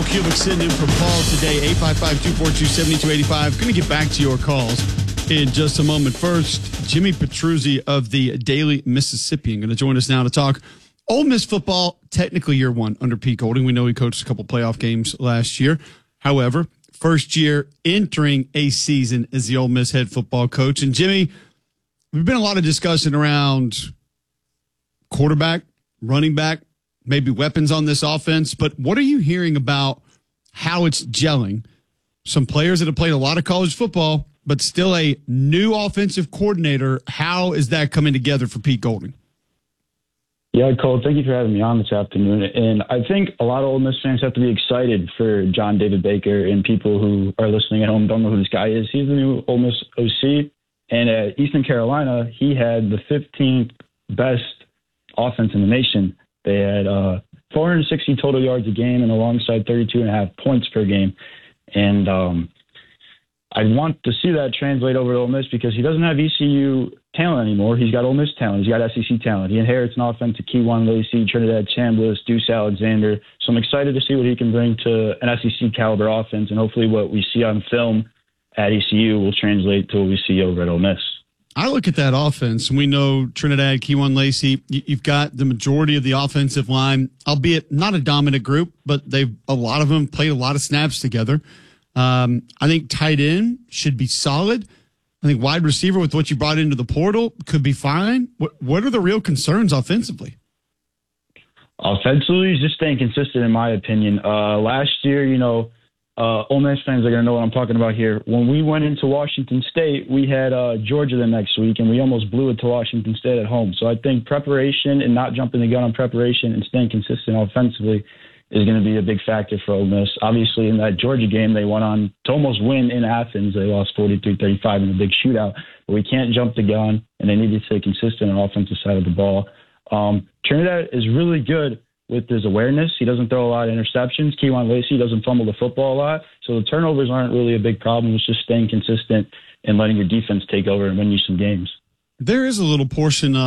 Kubick sitting in for Paul today, 855-242-7285. Going to get back to your calls in just a moment. First, Jimmy Petruzzi of the Daily Mississippian going to join us now to talk Ole Miss football, technically year one under Pete Golding. We know he coached a couple playoff games last year. However, first year entering a season as the Ole Miss head football coach. And Jimmy, there's been a lot of discussion around quarterback, running back, maybe weapons on this offense. But what are you hearing about how it's gelling? Some players that have played a lot of college football, but still a new offensive coordinator. How is that coming together for Pete Golding? Yeah, Cole, thank you for having me on this afternoon. And I think a lot of Ole Miss fans have to be excited for John David Baker, and people who are listening at home don't know who this guy is. He's the new Ole Miss OC. And at Eastern Carolina, he had the 15th best offense in the nation. They had 460 total yards a game and alongside 32.5 points per game. And I want to see that translate over to Ole Miss because he doesn't have ECU talent anymore. He's got Ole Miss talent. He's got SEC talent. He inherits an offense to Keywan Lacey, Trinidad Chambliss, Deuce Alexander. So I'm excited to see what he can bring to an SEC caliber offense, and hopefully what we see on film at ECU will translate to what we see over at Ole Miss. I look at that offense, and we know Trinidad, Keywan Lacey, you've got the majority of the offensive line, albeit not a dominant group, but a lot of them played a lot of snaps together. I think tight end should be solid. I think wide receiver with what you brought into the portal could be fine. What are the real concerns offensively? Offensively, just staying consistent, in my opinion. Last year, Ole Miss fans are going to know what I'm talking about here. When we went into Washington State, we had Georgia the next week, and we almost blew it to Washington State at home. So I think preparation and not jumping the gun on preparation and staying consistent offensively is going to be a big factor for Ole Miss. Obviously, in that Georgia game, they went on to almost win in Athens. They lost 43-35 in a big shootout. But we can't jump the gun, and they need to stay consistent on the offensive side of the ball. Trinidad is really good with his awareness. He doesn't throw a lot of interceptions. Keywan Lacey doesn't fumble the football a lot. So the turnovers aren't really a big problem. It's just staying consistent and letting your defense take over and win you some games. There is a little portion